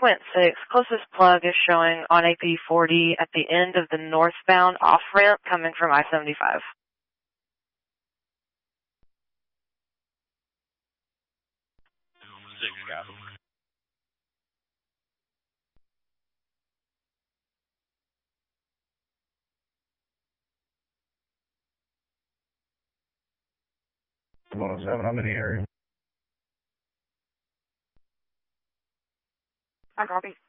Quint 6, closest plug is showing on AP 40 at the end of the northbound off-ramp coming from I-75. Come on, 7, I'm in the area. I copy.